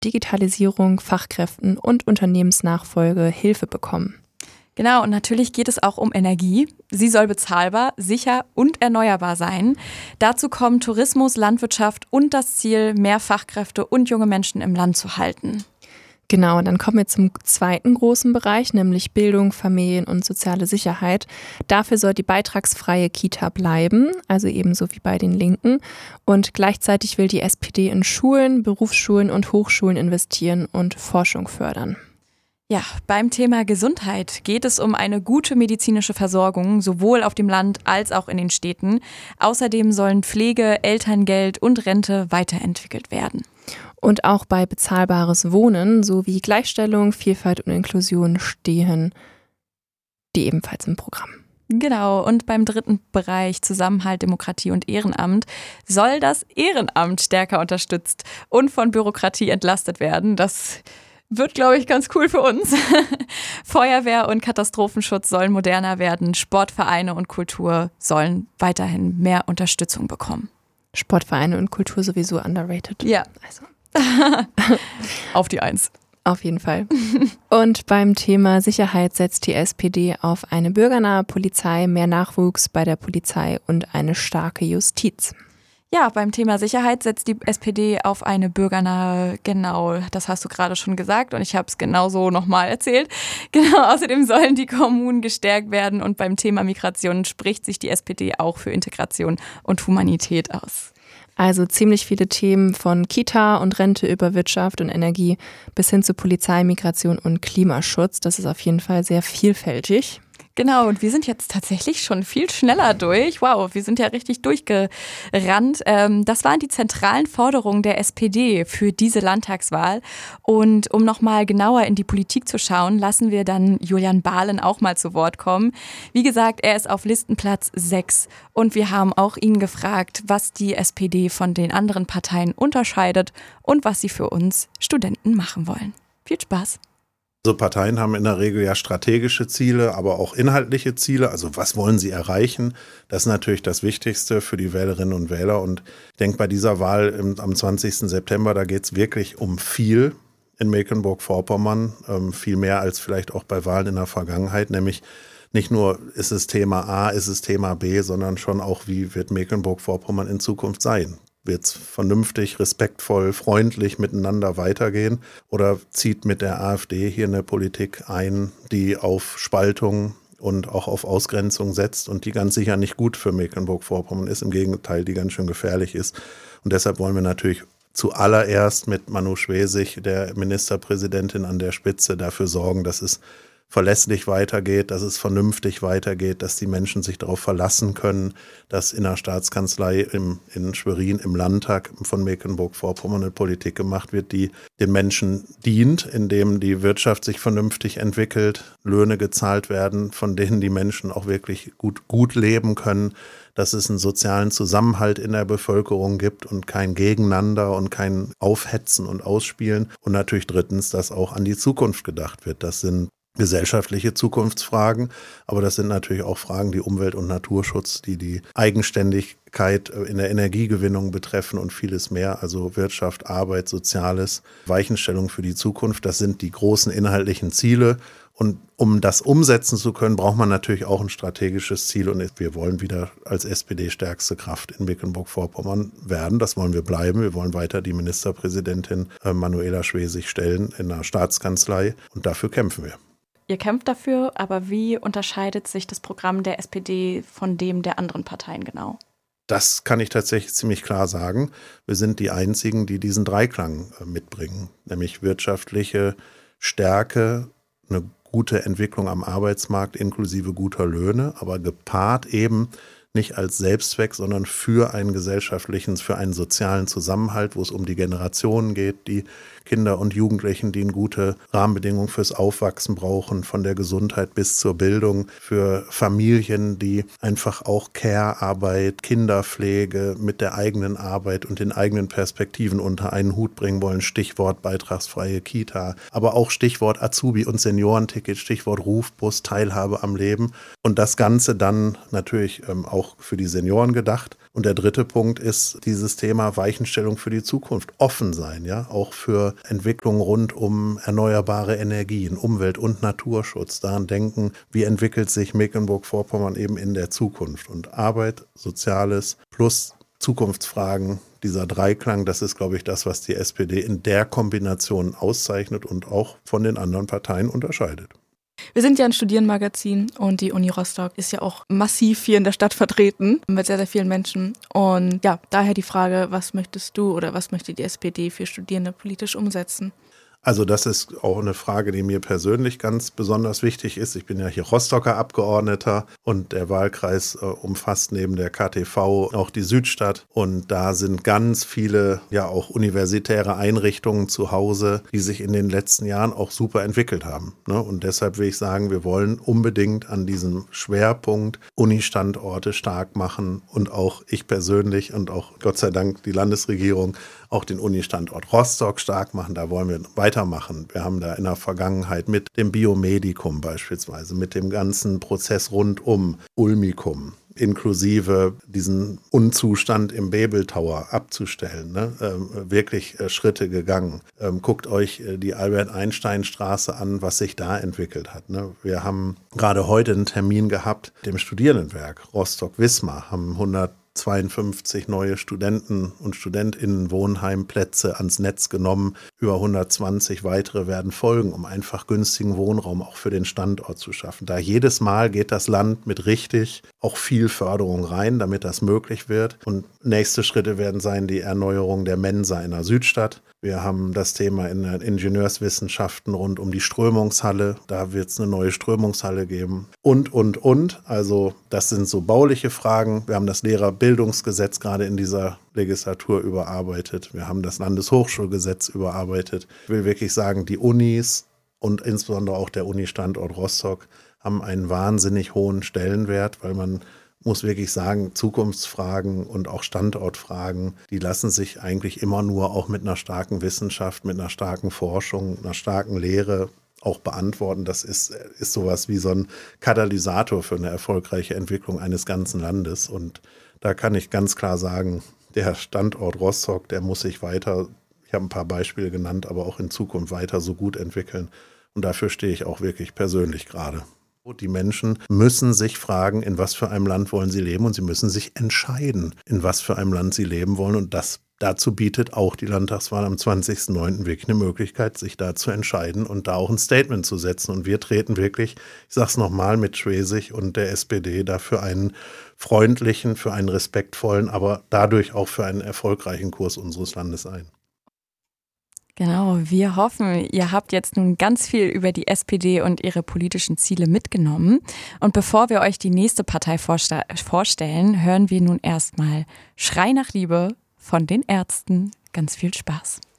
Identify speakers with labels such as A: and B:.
A: Digitalisierung, Fachkräften und Unternehmensnachfolge Hilfe bekommen.
B: Genau, und natürlich geht es auch um Energie. Sie soll bezahlbar, sicher und erneuerbar sein. Dazu kommen Tourismus, Landwirtschaft und das Ziel, mehr Fachkräfte und junge Menschen im Land zu halten.
A: Genau, und dann kommen wir zum zweiten großen Bereich, nämlich Bildung, Familien und soziale Sicherheit. Dafür soll die beitragsfreie Kita bleiben, also ebenso wie bei den Linken. Und gleichzeitig will die SPD in Schulen, Berufsschulen und Hochschulen investieren und Forschung fördern.
B: Ja, beim Thema Gesundheit geht es um eine gute medizinische Versorgung, sowohl auf dem Land als auch in den Städten. Außerdem sollen Pflege, Elterngeld und Rente weiterentwickelt werden.
A: Und auch bei bezahlbares Wohnen sowie Gleichstellung, Vielfalt und Inklusion stehen die ebenfalls im Programm.
B: Genau, und beim dritten Bereich Zusammenhalt, Demokratie und Ehrenamt soll das Ehrenamt stärker unterstützt und von Bürokratie entlastet werden. Das wird, glaube ich, ganz cool für uns. Feuerwehr und Katastrophenschutz sollen moderner werden. Sportvereine und Kultur sollen weiterhin mehr Unterstützung bekommen.
A: Sportvereine und Kultur sowieso underrated.
B: Ja.
A: Also.
B: Auf die 1.
A: Auf jeden Fall. Und beim Thema Sicherheit setzt die SPD auf eine bürgernahe Polizei, mehr Nachwuchs bei der Polizei und eine starke Justiz.
B: Ja, beim Thema Sicherheit setzt die SPD auf eine bürgernahe, genau, das hast du gerade schon gesagt und ich habe es genauso nochmal erzählt. Genau, außerdem sollen die Kommunen gestärkt werden und beim Thema Migration spricht sich die SPD auch für Integration und Humanität aus.
A: Also ziemlich viele Themen von Kita und Rente über Wirtschaft und Energie bis hin zu Polizei, Migration und Klimaschutz. Das ist auf jeden Fall sehr vielfältig.
B: Genau, und wir sind jetzt tatsächlich schon viel schneller durch. Wow, wir sind ja richtig durchgerannt. Das waren die zentralen Forderungen der SPD für diese Landtagswahl. Und um nochmal genauer in die Politik zu schauen, lassen wir dann Julian Bahlen auch mal zu Wort kommen. Wie gesagt, er ist auf Listenplatz 6 und wir haben auch ihn gefragt, was die SPD von den anderen Parteien unterscheidet und was sie für uns Studenten machen wollen. Viel Spaß!
C: So Parteien haben in der Regel ja strategische Ziele, aber auch inhaltliche Ziele. Also was wollen sie erreichen? Das ist natürlich das Wichtigste für die Wählerinnen und Wähler. Und ich denke, bei dieser Wahl am 20. September, da geht es wirklich um viel in Mecklenburg-Vorpommern. Viel mehr als vielleicht auch bei Wahlen in der Vergangenheit. Nämlich nicht nur ist es Thema A, ist es Thema B, sondern schon auch, wie wird Mecklenburg-Vorpommern in Zukunft sein? Wird es vernünftig, respektvoll, freundlich miteinander weitergehen oder zieht mit der AfD hier eine Politik ein, die auf Spaltung und auch auf Ausgrenzung setzt und die ganz sicher nicht gut für Mecklenburg-Vorpommern ist, im Gegenteil, die ganz schön gefährlich ist. Und deshalb wollen wir natürlich zuallererst mit Manu Schwesig, der Ministerpräsidentin an der Spitze, dafür sorgen, dass es verlässlich weitergeht, dass es vernünftig weitergeht, dass die Menschen sich darauf verlassen können, dass in der Staatskanzlei in Schwerin im Landtag von Mecklenburg-Vorpommern eine Politik gemacht wird, die den Menschen dient, indem die Wirtschaft sich vernünftig entwickelt, Löhne gezahlt werden, von denen die Menschen auch wirklich gut leben können, dass es einen sozialen Zusammenhalt in der Bevölkerung gibt und kein Gegeneinander und kein Aufhetzen und Ausspielen. Und natürlich drittens, dass auch an die Zukunft gedacht wird. Das sind gesellschaftliche Zukunftsfragen, aber das sind natürlich auch Fragen, die Umwelt- und Naturschutz, die Eigenständigkeit in der Energiegewinnung betreffen und vieles mehr, also Wirtschaft, Arbeit, Soziales, Weichenstellung für die Zukunft, das sind die großen inhaltlichen Ziele. Und um das umsetzen zu können, braucht man natürlich auch ein strategisches Ziel. Und wir wollen wieder als SPD stärkste Kraft in Mecklenburg-Vorpommern werden. Das wollen wir bleiben. Wir wollen weiter die Ministerpräsidentin Manuela Schwesig stellen in der Staatskanzlei. Und dafür kämpfen wir.
B: Ihr kämpft dafür, aber wie unterscheidet sich das Programm der SPD von dem der anderen Parteien genau?
C: Das kann ich tatsächlich ziemlich klar sagen. Wir sind die Einzigen, die diesen Dreiklang mitbringen, nämlich wirtschaftliche Stärke, eine gute Entwicklung am Arbeitsmarkt inklusive guter Löhne, aber gepaart eben nicht als Selbstzweck, sondern für einen gesellschaftlichen, für einen sozialen Zusammenhalt, wo es um die Generationen geht, die Kinder und Jugendlichen, die eine gute Rahmenbedingung fürs Aufwachsen brauchen, von der Gesundheit bis zur Bildung, für Familien, die einfach auch Care-Arbeit, Kinderpflege mit der eigenen Arbeit und den eigenen Perspektiven unter einen Hut bringen wollen. Stichwort beitragsfreie Kita, aber auch Stichwort Azubi- und Seniorenticket, Stichwort Rufbus, Teilhabe am Leben. Und das Ganze dann natürlich auch für die Senioren gedacht, Und der dritte Punkt ist dieses Thema Weichenstellung für die Zukunft. Offen sein, ja, auch für Entwicklungen rund um erneuerbare Energien, Umwelt- und Naturschutz. Daran denken, wie entwickelt sich Mecklenburg-Vorpommern eben in der Zukunft. Und Arbeit, Soziales plus Zukunftsfragen, dieser Dreiklang, das ist, glaube ich, das, was die SPD in der Kombination auszeichnet und auch von den anderen Parteien unterscheidet.
D: Wir sind ja ein Studierendenmagazin und die Uni Rostock ist ja auch massiv hier in der Stadt vertreten mit sehr, sehr vielen Menschen. Und ja, daher die Frage, was möchtest du oder was möchte die SPD für Studierende politisch umsetzen?
C: Also das ist auch eine Frage, die mir persönlich ganz besonders wichtig ist. Ich bin ja hier Rostocker Abgeordneter und der Wahlkreis umfasst neben der KTV auch die Südstadt. Und da sind ganz viele ja auch universitäre Einrichtungen zu Hause, die sich in den letzten Jahren auch super entwickelt haben. Und deshalb will ich sagen, wir wollen unbedingt an diesem Schwerpunkt Uni-Standorte stark machen und auch ich persönlich und auch Gott sei Dank die Landesregierung auch den Uni-Standort Rostock stark machen. Da wollen wir weitermachen. Wir haben da in der Vergangenheit mit dem Biomedikum beispielsweise, mit dem ganzen Prozess rund um Ulmikum, inklusive diesen Unzustand im Bebel Tower abzustellen, wirklich Schritte gegangen. Guckt euch die Albert-Einstein-Straße an, was sich da entwickelt hat. Wir haben gerade heute einen Termin gehabt, dem Studierendenwerk Rostock-Wismar, haben 152 neue Studenten und StudentInnen-Wohnheimplätze ans Netz genommen. Über 120 weitere werden folgen, um einfach günstigen Wohnraum auch für den Standort zu schaffen. Da jedes Mal geht das Land mit richtig auch viel Förderung rein, damit das möglich wird. Und nächste Schritte werden sein die Erneuerung der Mensa in der Südstadt. Wir haben das Thema in den Ingenieurswissenschaften rund um die Strömungshalle. Da wird es eine neue Strömungshalle geben. Und. Also das sind so bauliche Fragen. Wir haben das Lehrerbildungsgesetz gerade in dieser Legislatur überarbeitet. Wir haben das Landeshochschulgesetz überarbeitet. Ich will wirklich sagen, die Unis und insbesondere auch der Uni-Standort Rostock haben einen wahnsinnig hohen Stellenwert, weil man muss wirklich sagen, Zukunftsfragen und auch Standortfragen, die lassen sich eigentlich immer nur auch mit einer starken Wissenschaft, mit einer starken Forschung, einer starken Lehre auch beantworten. Das ist sowas wie so ein Katalysator für eine erfolgreiche Entwicklung eines ganzen Landes. Und da kann ich ganz klar sagen, der Standort Rostock, der muss sich weiter, ich habe ein paar Beispiele genannt, aber auch in Zukunft weiter so gut entwickeln. Und dafür stehe ich auch wirklich persönlich gerade. Die Menschen müssen sich fragen, in was für einem Land wollen sie leben, und sie müssen sich entscheiden, in was für einem Land sie leben wollen. Und dazu bietet auch die Landtagswahl am 20.09. wirklich eine Möglichkeit, sich da zu entscheiden und da auch ein Statement zu setzen. Und wir treten wirklich, ich sage es nochmal, mit Schwesig und der SPD dafür einen freundlichen, für einen respektvollen, aber dadurch auch für einen erfolgreichen Kurs unseres Landes ein.
B: Genau, wir hoffen, ihr habt jetzt nun ganz viel über die SPD und ihre politischen Ziele mitgenommen. Und bevor wir euch die nächste Partei vorstellen, hören wir nun erstmal Schrei nach Liebe von den Ärzten. Ganz viel Spaß.